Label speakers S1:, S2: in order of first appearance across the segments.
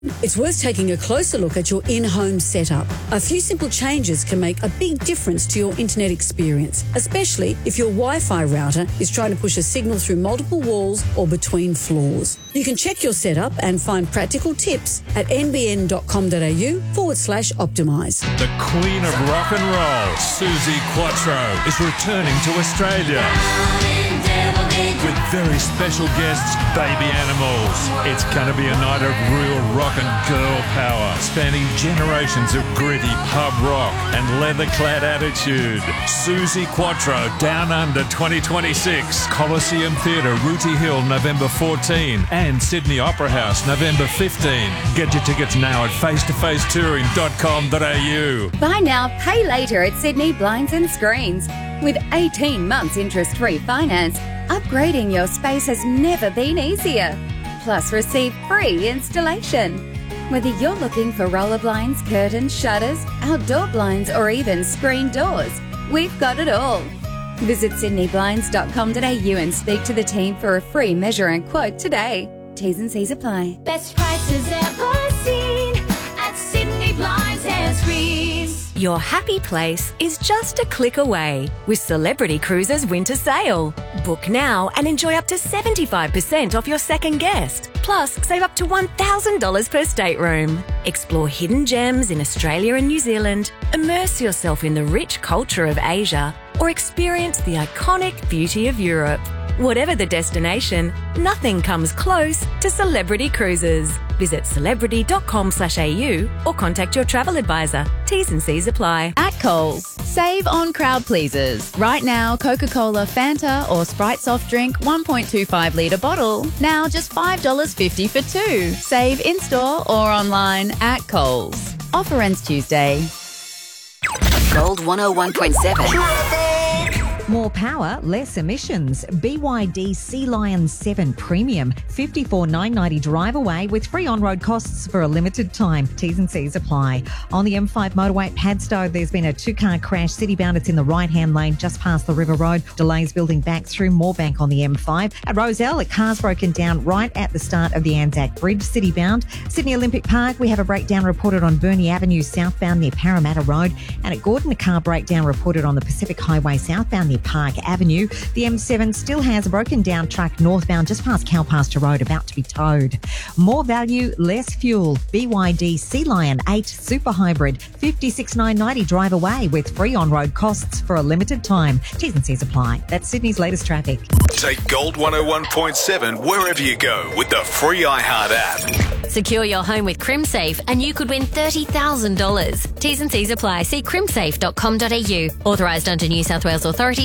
S1: It's worth taking a closer look at your in-home setup. A few simple changes can make a big difference to your internet experience, especially if your Wi-Fi router is trying to push a signal through multiple walls or between floors. You can check your setup and find practical tips at nbn.com.au/optimise.
S2: The Queen of Rock and Roll, Suzi Quatro, is returning to Australia with very special guests, Baby Animals. It's going to be a night of real rock and girl power, spanning generations of gritty pub rock and leather-clad attitude. Suzi Quatro, Down Under 2026, Coliseum Theatre, Rooty Hill, November 14, and Sydney Opera House, November 15. Get your tickets now at facetofacetouring.com.au.
S3: Buy now, pay later at Sydney Blinds and Screens. With 18 months interest-free finance, upgrading your space has never been easier. Plus, receive free installation. Whether you're looking for roller blinds, curtains, shutters, outdoor blinds, or even screen doors, we've got it all. Visit sydneyblinds.com.au and speak to the team for a free measure and quote today. T's and C's apply.
S4: Best prices ever seen at Sydney Blinds and Screens.
S5: Your happy place is just a click away with Celebrity Cruises Winter Sale. Book now and enjoy up to 75% off your second guest. Plus, save up to $1,000 per stateroom. Explore hidden gems in Australia and New Zealand, immerse yourself in the rich culture of Asia, or experience the iconic beauty of Europe. Whatever the destination, nothing comes close to Celebrity Cruises. Visit celebrity.com.au or contact your travel advisor. T's and C's apply.
S6: At Coles, save on crowd pleasers. Right now, Coca-Cola, Fanta or Sprite soft drink 1.25 litre bottle. Now just $5.50 for two. Save in-store or online at Coles. Offer ends Tuesday.
S5: Gold 101.7.
S7: More power, less emissions. BYD Sea Lion 7 Premium, $54,990 drive away with free on-road costs for a limited time. T's and C's apply. On the M5 motorway at Padstow, there's been a two-car crash. City-bound, it's in the right-hand lane just past the River Road. Delays building back through Moorebank on the M5. At Rozelle, a car's broken down right at the start of the Anzac Bridge, city-bound. Sydney Olympic Park, we have a breakdown reported on Burnie Avenue southbound near Parramatta Road. And at Gordon, a car breakdown reported on the Pacific Highway southbound near Park Avenue. The M7 still has a broken down truck northbound just past Calpasture Road about to be towed. More value, less fuel. BYD Sea Lion 8 Super Hybrid, $56,990 drive away with free on-road costs for a limited time. T's and C's apply. That's Sydney's latest traffic.
S8: Take Gold 101.7 wherever you go with the free iHeart app.
S9: Secure your home with CrimSafe and you could win $30,000. T's and C's apply. See crimsafe.com.au. Authorised under New South Wales Authority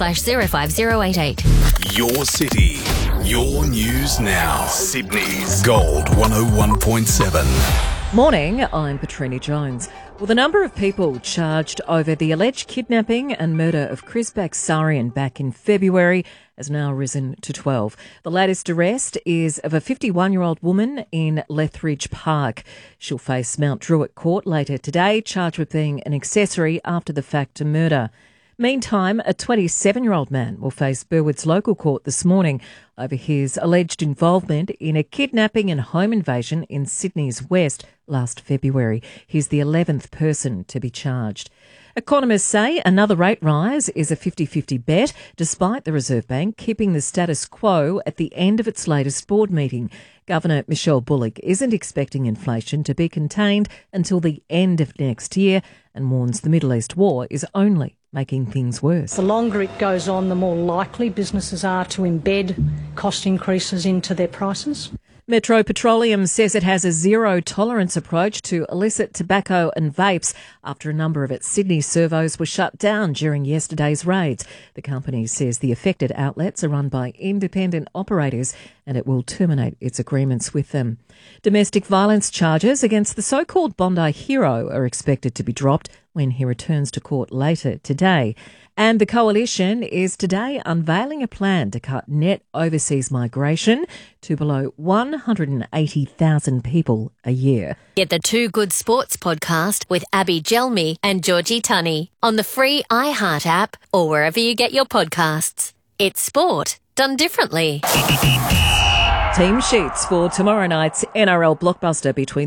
S9: TP/05088.
S8: Your city, your news now. Sydney's Gold 101.7.
S10: Morning, I'm Petrini Jones. Well, the number of people charged over the alleged kidnapping and murder of Chris Baksarian back in February has now risen to 12. The latest arrest is of a 51-year-old woman in Lethbridge Park. She'll face Mount Druitt Court later today, charged with being an accessory after the fact to murder. Meantime, a 27-year-old man will face Burwood's local court this morning over his alleged involvement in a kidnapping and home invasion in Sydney's West last February. He's the 11th person to be charged. Economists say another rate rise is a 50-50 bet, despite the Reserve Bank keeping the status quo at the end of its latest board meeting. Governor Michelle Bullock isn't expecting inflation to be contained until the end of next year and warns the Middle East war is only making things worse.
S11: The longer it goes on, the more likely businesses are to embed cost increases into their prices.
S10: Metro Petroleum says it has a zero-tolerance approach to illicit tobacco and vapes after a number of its Sydney servos were shut down during yesterday's raids. The company says the affected outlets are run by independent operators and it will terminate its agreements with them. Domestic violence charges against the so-called Bondi hero are expected to be dropped when he returns to court later today. And the Coalition is today unveiling a plan to cut net overseas migration to below 180,000 people a year.
S9: Get the Two Good Sports podcast with Abby Gelmi and Georgie Tunney on the free iHeart app or wherever you get your podcasts. It's sport done differently.
S10: Team sheets for tomorrow night's NRL blockbuster between